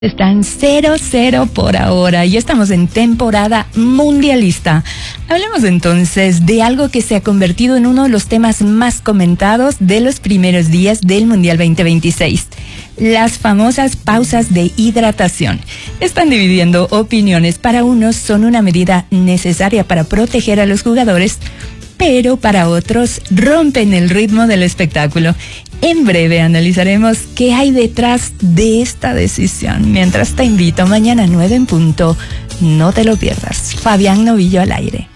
Están 0-0 por ahora y estamos en temporada mundialista. Hablemos entonces de algo que se ha convertido en uno de los temas más comentados de los primeros días del Mundial 2026. Las famosas pausas de hidratación. Están dividiendo opiniones. Para unos son una medida necesaria para proteger a los jugadores, pero para otros rompen el ritmo del espectáculo. En breve analizaremos qué hay detrás de esta decisión. Mientras te invito, mañana 9 en punto, no te lo pierdas. Fabián Novillo al aire.